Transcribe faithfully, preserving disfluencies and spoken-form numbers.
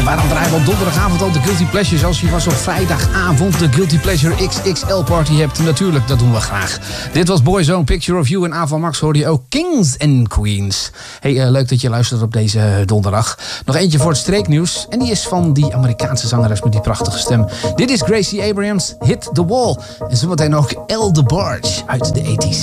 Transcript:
waarom draaien we op donderdagavond al de Guilty Pleasures als je was op vrijdagavond de Guilty Pleasure X X L party hebt? Natuurlijk, dat doen we graag. Dit was Boyzone, Picture of You en Ava Max hoorde je ook Kings and Queens. Hey, uh, leuk dat je luistert op deze donderdag. Nog eentje voor het streeknieuws en die is van die Amerikaanse zangeres met die prachtige stem. Dit is Gracie Abrams, Hit the Wall. En zometeen ook El DeBarge uit de tachtig.